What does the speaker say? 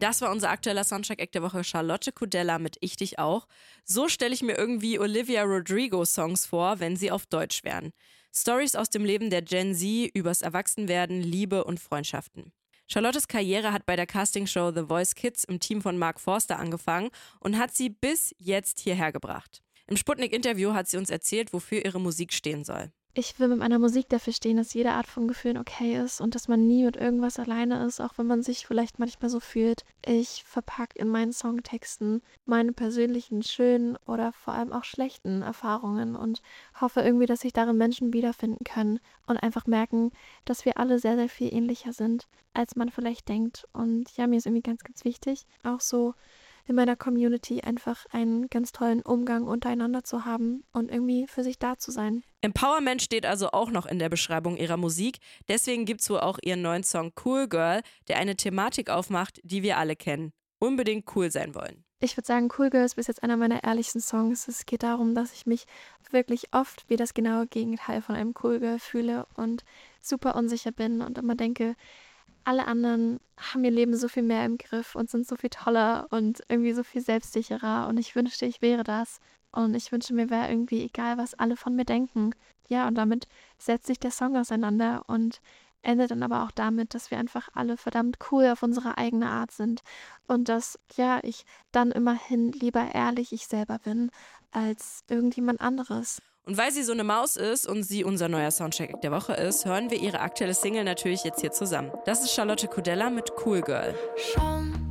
Das war unser aktueller Soundcheck-Act der Woche, Charlotte Kudella mit Ich dich auch. So stelle ich mir irgendwie Olivia Rodrigo-Songs vor, wenn sie auf Deutsch wären. Stories aus dem Leben der Gen Z übers Erwachsenwerden, Liebe und Freundschaften. Charlottes Karriere hat bei der Castingshow The Voice Kids im Team von Mark Forster angefangen und hat sie bis jetzt hierher gebracht. Im Sputnik-Interview hat sie uns erzählt, wofür ihre Musik stehen soll. Ich will mit meiner Musik dafür stehen, dass jede Art von Gefühlen okay ist und dass man nie mit irgendwas alleine ist, auch wenn man sich vielleicht manchmal so fühlt. Ich verpacke in meinen Songtexten meine persönlichen schönen oder vor allem auch schlechten Erfahrungen und hoffe irgendwie, dass sich darin Menschen wiederfinden können und einfach merken, dass wir alle sehr, sehr viel ähnlicher sind, als man vielleicht denkt. Und ja, mir ist irgendwie ganz, ganz wichtig, auch so in meiner Community einfach einen ganz tollen Umgang untereinander zu haben und irgendwie für sich da zu sein. Empowerment steht also auch noch in der Beschreibung ihrer Musik. Deswegen gibt's wohl auch ihren neuen Song Cool Girl, der eine Thematik aufmacht, die wir alle kennen. Unbedingt cool sein wollen. Ich würde sagen, Cool Girl ist bis jetzt einer meiner ehrlichsten Songs. Es geht darum, dass ich mich wirklich oft wie das genaue Gegenteil von einem Cool Girl fühle und super unsicher bin und immer denke, alle anderen haben ihr Leben so viel mehr im Griff und sind so viel toller und irgendwie so viel selbstsicherer. Und ich wünschte, ich wäre das. Und ich wünschte, mir wäre irgendwie egal, was alle von mir denken. Ja, und damit setzt sich der Song auseinander und endet dann aber auch damit, dass wir einfach alle verdammt cool auf unsere eigene Art sind. Und dass, ja, ich dann immerhin lieber ehrlich ich selber bin, als irgendjemand anderes. Und weil sie so eine Maus ist und sie unser neuer Soundcheck der Woche ist, hören wir ihre aktuelle Single natürlich jetzt hier zusammen. Das ist Charlotte Kudella mit Cool Girl. Schon